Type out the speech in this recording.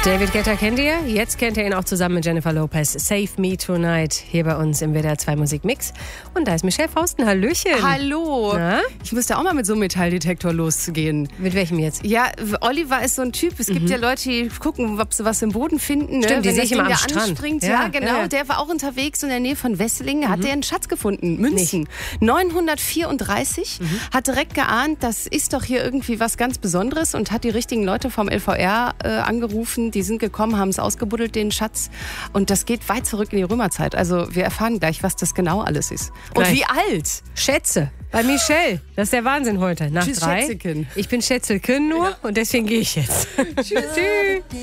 David Guetta kennt ihr? Jetzt kennt ihr ihn auch zusammen mit Jennifer Lopez. Save Me Tonight hier bei uns im WDR 2 Musikmix. Und da ist Michelle Fausten. Hallöchen. Hallo. Na? Ich müsste auch mal mit so einem Metalldetektor loszugehen. Mit welchem jetzt? Ja, Oliver ist so ein Typ. Es gibt ja Leute, die gucken, ob sie was im Boden finden. Ne? Stimmt, die Wenn sehe ich das immer Ding am da Strand. anspringt. Ja, Ja, genau. ja. Der war auch unterwegs in der Nähe von Wesseling. Hat der einen Schatz gefunden. Münzen. 934. Hat direkt geahnt, das ist doch hier irgendwie was ganz Besonderes und hat die richtigen Leute vom LVR angerufen. Die sind gekommen, haben es ausgebuddelt, den Schatz. Und das geht weit zurück in die Römerzeit. Also wir erfahren gleich, was das genau alles ist. Und Gleich. wie alt? Schätze. Bei Michelle. Das ist der Wahnsinn heute. Nach Tschüss, 3. Schätzekin. Ich bin Schätzelchen nur und deswegen gehe ich jetzt. Tschüss.